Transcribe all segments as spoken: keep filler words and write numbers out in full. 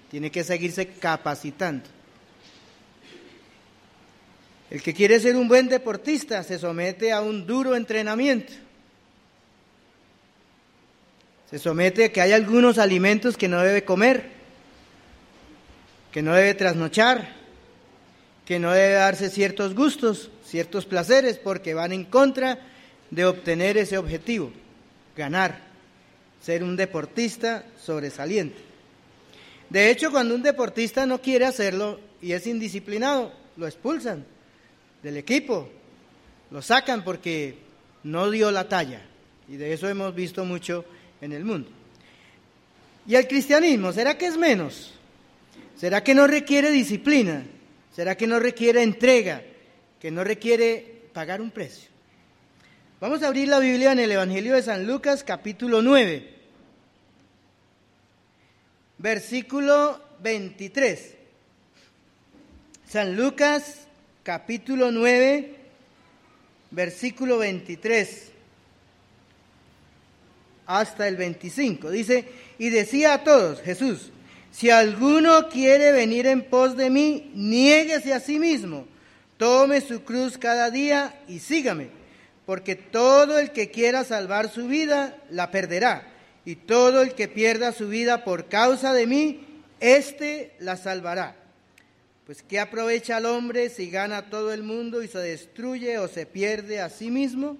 tiene que seguirse capacitando. El que quiere ser un buen deportista se somete a un duro entrenamiento. Se somete a que hay algunos alimentos que no debe comer, que no debe trasnochar, que no debe darse ciertos gustos, ciertos placeres, porque van en contra de obtener ese objetivo, ganar, ser un deportista sobresaliente. De hecho, cuando un deportista no quiere hacerlo y es indisciplinado, lo expulsan del equipo, lo sacan porque no dio la talla, y de eso hemos visto mucho en el mundo. ¿Y el cristianismo, será que es menos? ¿Será que no requiere disciplina? ¿Será que no requiere entrega? ¿Que no requiere pagar un precio? Vamos a abrir la Biblia en el Evangelio de San Lucas, capítulo nueve, versículo veintitrés. San Lucas, capítulo nueve, versículo veintitrés hasta el veinticinco. Dice, y decía a todos, Jesús, si alguno quiere venir en pos de mí, niéguese a sí mismo, tome su cruz cada día y sígame. Porque todo el que quiera salvar su vida, la perderá. Y todo el que pierda su vida por causa de mí, éste la salvará. Pues ¿qué aprovecha al hombre si gana todo el mundo y se destruye o se pierde a sí mismo?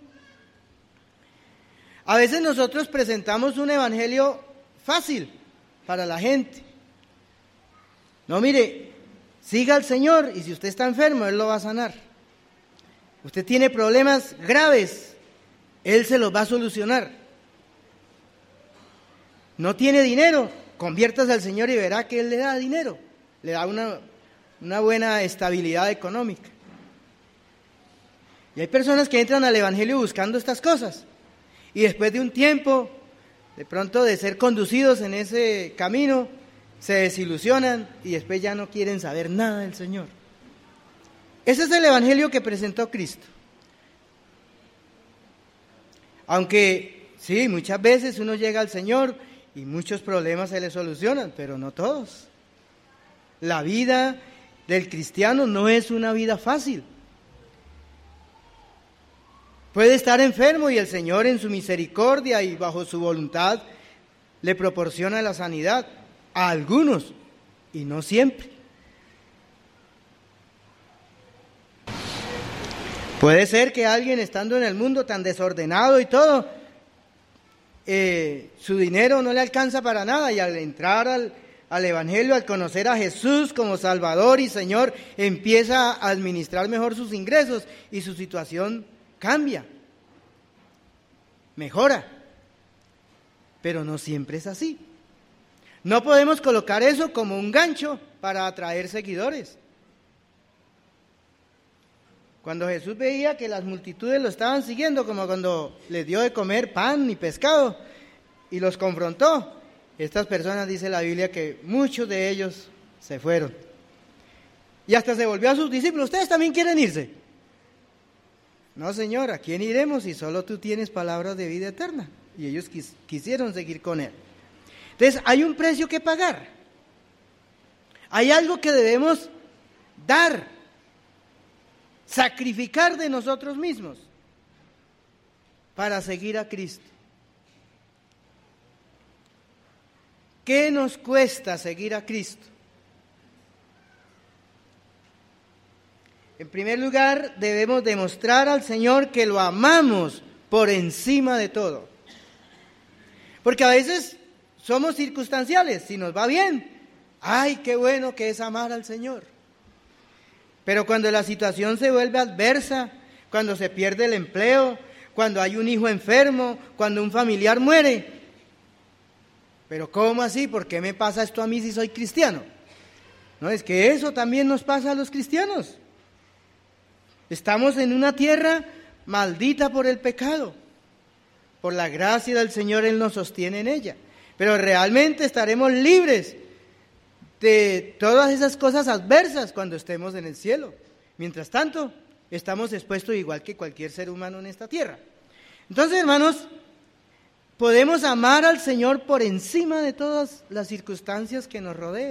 A veces nosotros presentamos un evangelio fácil para la gente. No, mire, siga al Señor y si usted está enfermo, Él lo va a sanar. Usted tiene problemas graves, Él se los va a solucionar. No tiene dinero, conviértase al Señor y verá que Él le da dinero, le da una, una buena estabilidad económica. Y hay personas que entran al Evangelio buscando estas cosas, y después de un tiempo, de pronto de ser conducidos en ese camino, se desilusionan y después ya no quieren saber nada del Señor. Ese es el evangelio que presentó Cristo. Aunque sí, muchas veces uno llega al Señor y muchos problemas se le solucionan, pero no todos. La vida del cristiano no es una vida fácil. Puede estar enfermo y el Señor en su misericordia y bajo su voluntad le proporciona la sanidad a algunos y no siempre. Puede ser que alguien estando en el mundo tan desordenado y todo, eh, su dinero no le alcanza para nada y al entrar al, al Evangelio, al conocer a Jesús como Salvador y Señor, empieza a administrar mejor sus ingresos y su situación cambia, mejora, pero no siempre es así. No podemos colocar eso como un gancho para atraer seguidores. Cuando Jesús veía que las multitudes lo estaban siguiendo, como cuando les dio de comer pan y pescado y los confrontó, estas personas, dice la Biblia, que muchos de ellos se fueron. Y hasta se volvió a sus discípulos, ¿ustedes también quieren irse? No, Señor, ¿a quién iremos si solo tú tienes palabras de vida eterna? Y ellos quis- quisieron seguir con Él. Entonces, hay un precio que pagar. Hay algo que debemos dar, sacrificar de nosotros mismos para seguir a Cristo. ¿Qué nos cuesta seguir a Cristo? En primer lugar, debemos demostrar al Señor que lo amamos por encima de todo. Porque a veces somos circunstanciales, si nos va bien, ¡ay, qué bueno que es amar al Señor! Pero cuando la situación se vuelve adversa, cuando se pierde el empleo, cuando hay un hijo enfermo, cuando un familiar muere, ¿pero cómo así? ¿Por qué me pasa esto a mí si soy cristiano? No, es que eso también nos pasa a los cristianos. Estamos en una tierra maldita por el pecado. Por la gracia del Señor Él nos sostiene en ella. Pero realmente estaremos libres de todas esas cosas adversas cuando estemos en el cielo. Mientras tanto, estamos expuestos igual que cualquier ser humano en esta tierra. Entonces, hermanos, podemos amar al Señor por encima de todas las circunstancias que nos rodean.